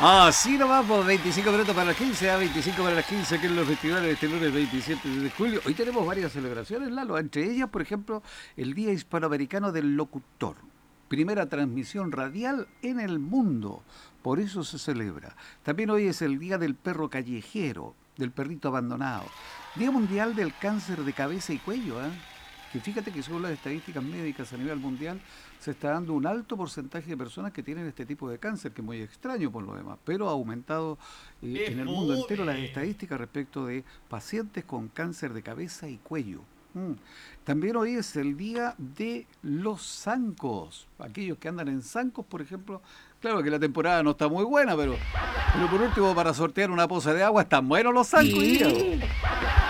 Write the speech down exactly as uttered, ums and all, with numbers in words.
Así nomás, pues veinticinco minutos para las quince, a veinticinco para las quince, aquí en los festivales de este lunes veintisiete de julio. Hoy tenemos varias celebraciones, Lalo, entre ellas, por ejemplo, el Día Hispanoamericano del Locutor. Primera transmisión radial en el mundo, por eso se celebra. También hoy es el Día del Perro Callejero, del perrito abandonado. Día Mundial del Cáncer de Cabeza y Cuello, ¿eh? Que fíjate que según las estadísticas médicas a nivel mundial se está dando un alto porcentaje de personas que tienen este tipo de cáncer, que es muy extraño por lo demás, pero ha aumentado eh, en el mundo entero las estadísticas respecto de pacientes con cáncer de cabeza y cuello. Mm. También hoy es el día de los zancos, aquellos que andan en zancos, por ejemplo. Claro que la temporada no está muy buena, pero, pero por último para sortear una poza de agua están buenos los zancos. Sí.